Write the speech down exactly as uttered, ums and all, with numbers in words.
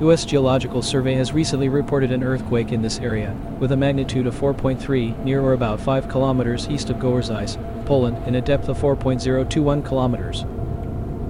U S Geological Survey has recently reported an earthquake in this area, with a magnitude of four point three, near or about five kilometers east of Gorzys, Poland, and a depth of four point zero two one kilometers.